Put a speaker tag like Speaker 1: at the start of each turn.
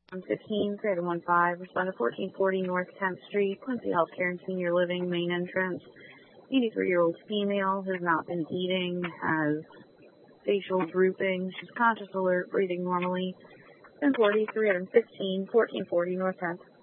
Speaker 1: 15, created 1-5, respond to 1440 North 10th Street, Quincy Healthcare and Senior Living, main entrance. 83-year-old female who has not been eating, has facial drooping. She's conscious, alert, breathing normally. 1040, 315, 1440 North 10th.